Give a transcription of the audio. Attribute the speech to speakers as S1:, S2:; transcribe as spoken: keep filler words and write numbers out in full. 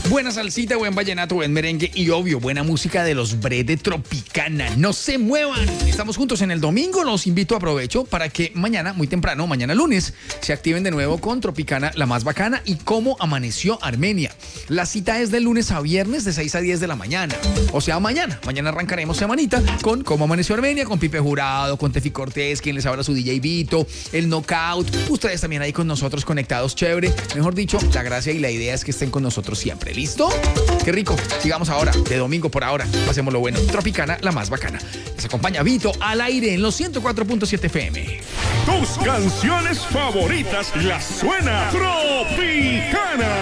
S1: Buena salsita, buen vallenato, buen merengue y obvio, buena música de los Bre de Tropicana. No se muevan. Estamos juntos en el domingo. Los invito, aprovecho para que mañana, muy temprano, mañana lunes, se activen de nuevo con Tropicana, la más bacana y cómo amaneció Armenia. La cita es de lunes a viernes de seis a diez de la mañana. O sea, mañana. Mañana arrancaremos semanita con cómo amaneció Armenia, con Pipe Jurado, con Tefi Cortés, quien les habla su D J Vito, el Knockout. Ustedes también ahí con nosotros conectados, chévere. Mejor dicho, la gracia y la idea es que estén con nosotros siempre. ¿Listo? Qué rico. Sigamos ahora, de domingo por ahora. Pasemos lo bueno. Tropicana, la más bacana. Les acompaña Vito al aire en los ciento cuatro punto siete F M.
S2: Tus canciones favoritas las suena Tropicana.